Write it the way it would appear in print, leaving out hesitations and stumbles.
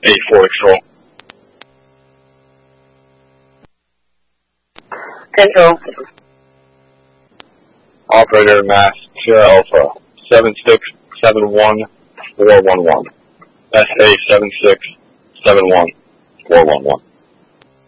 84 control. Control. Operator Mass Sierra Alpha 7671411. SA 7671411.